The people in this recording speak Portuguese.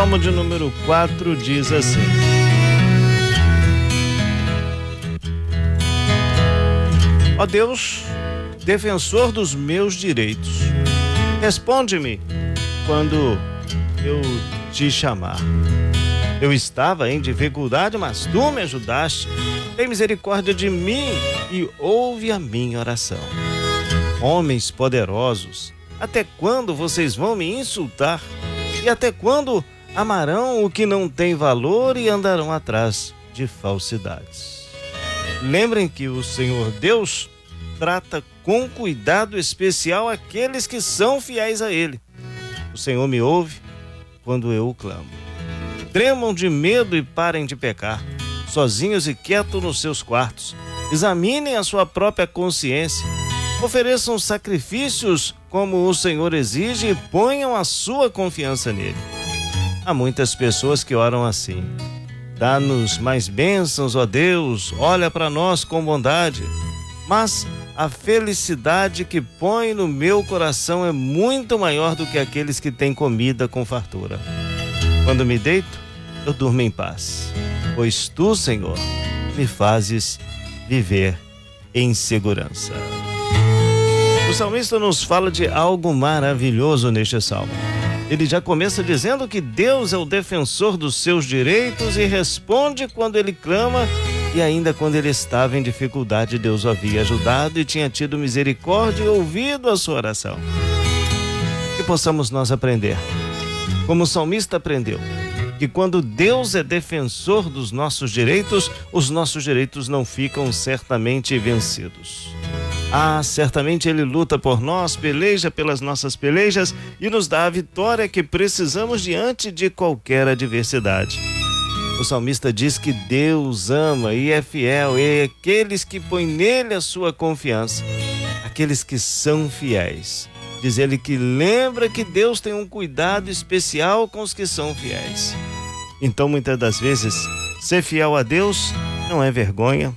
Salmo de número 4 diz assim: Ó Deus, defensor dos meus direitos, responde-me quando eu te chamar. Eu estava em dificuldade, mas tu me ajudaste. Tem misericórdia de mim e ouve a minha oração. Homens poderosos, até quando vocês vão me insultar? E até quando amarão o que não tem valor e andarão atrás de falsidades? Lembrem que o Senhor Deus trata com cuidado especial aqueles que são fiéis a Ele. O Senhor me ouve quando eu clamo. Tremam de medo e parem de pecar, sozinhos e quietos nos seus quartos. Examinem a sua própria consciência. Ofereçam sacrifícios como o Senhor exige e ponham a sua confiança nele. Há muitas pessoas que oram assim: dá-nos mais bênçãos, ó Deus, olha para nós com bondade. Mas a felicidade que põe no meu coração é muito maior do que aqueles que têm comida com fartura. Quando me deito, eu durmo em paz, pois tu, Senhor, me fazes viver em segurança. O salmista nos fala de algo maravilhoso neste salmo. Ele já começa dizendo que Deus é o defensor dos seus direitos e responde quando ele clama, e ainda quando ele estava em dificuldade, Deus o havia ajudado e tinha tido misericórdia e ouvido a sua oração. Que possamos nós aprender, como o salmista aprendeu, que quando Deus é defensor dos nossos direitos, os nossos direitos não ficam certamente vencidos. Certamente Ele luta por nós, peleja pelas nossas pelejas e nos dá a vitória que precisamos diante de qualquer adversidade. O salmista diz que Deus ama e é fiel, e aqueles que põem nele a sua confiança, aqueles que são fiéis. Diz ele que lembra que Deus tem um cuidado especial com os que são fiéis. Então, muitas das vezes, ser fiel a Deus não é vergonha,